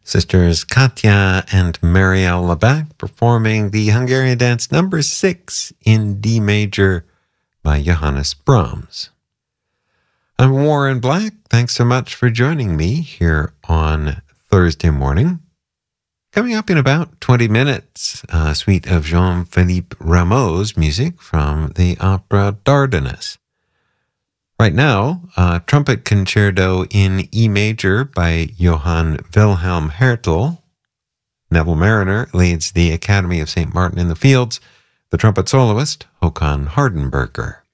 Sisters Katja and Marielle Labac performing the Hungarian dance number 6 in D major by Johannes Brahms. I'm Warren Black. Thanks so much for joining me here on Thursday morning. Coming up in about 20 minutes, a suite of Jean-Philippe Rameau's music from the opera Dardanus. Right now, a trumpet concerto in E major by Johann Wilhelm Hertel. Neville Mariner leads the Academy of St. Martin in the Fields, the trumpet soloist Håkan Hardenberger.